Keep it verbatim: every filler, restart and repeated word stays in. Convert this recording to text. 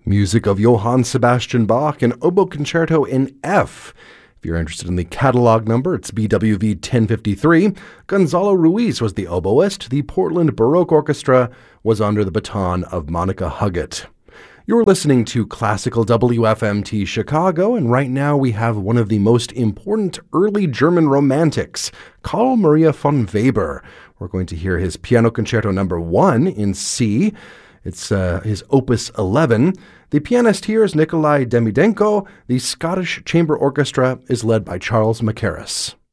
Music of Johann Sebastian Bach, an oboe concerto in F. If you're interested in the catalog number, it's B W V ten fifty-three. Gonzalo Ruiz was the oboist. The Portland Baroque Orchestra was under the baton of Monica Huggett. You're listening to Classical W F M T Chicago, and right now we have one of the most important early German romantics, Carl Maria von Weber. We're going to hear his Piano Concerto number one in C. It's uh, his Opus eleven. The pianist here is Nikolai Demidenko. The Scottish Chamber Orchestra is led by Charles Mackerras.